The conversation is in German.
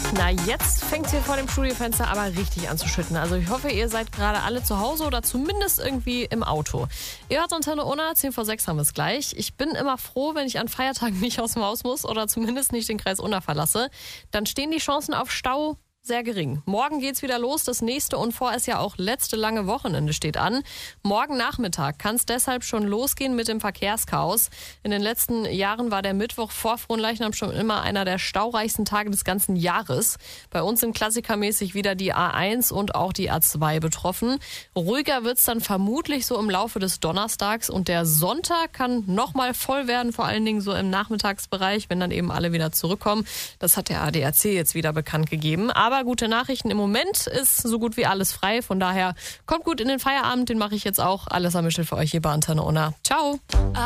Na, jetzt fängt es hier vor dem Studiofenster aber richtig an zu schütten. Also ich hoffe, ihr seid gerade alle zu Hause oder zumindest irgendwie im Auto. Ihr hört Antenne Unna, 10 vor 6 haben wir es gleich. Ich bin immer froh, wenn ich an Feiertagen nicht aus dem Haus muss oder zumindest nicht den Kreis Unna verlasse. Dann stehen die Chancen auf Stau sehr gering. Morgen geht's wieder los. Das nächste und vorerst ja auch letzte lange Wochenende steht an. Morgen Nachmittag kann es deshalb schon losgehen mit dem Verkehrschaos. In den letzten Jahren war der Mittwoch vor Fronleichnam schon immer einer der staureichsten Tage des ganzen Jahres. Bei uns sind klassikermäßig wieder die A1 und auch die A2 betroffen. Ruhiger wird's dann vermutlich so im Laufe des Donnerstags und der Sonntag kann nochmal voll werden, vor allen Dingen so im Nachmittagsbereich, wenn dann eben alle wieder zurückkommen. Das hat der ADAC jetzt wieder bekannt gegeben. Aber gute Nachrichten, im Moment ist so gut wie alles frei. Von daher kommt gut in den Feierabend, den mache ich jetzt auch. Alles am Mischel für euch hier bei Antenne Unna. Ciao.